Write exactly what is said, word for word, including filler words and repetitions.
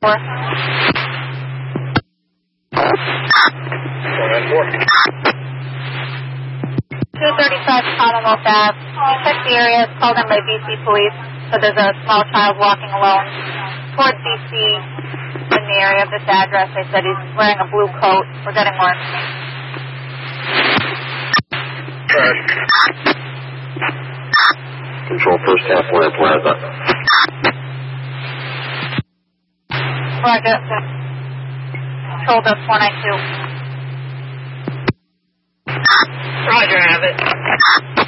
four. two thirty-five Commonwealth Ave. You check the area. It's called in by B C Police. So there's a small child walking alone towards B C in the area of this address. They said he's wearing a blue coat. We're getting more information. Control first half Warner Plaza. Roger. Control Dust four nine two. Roger, have it.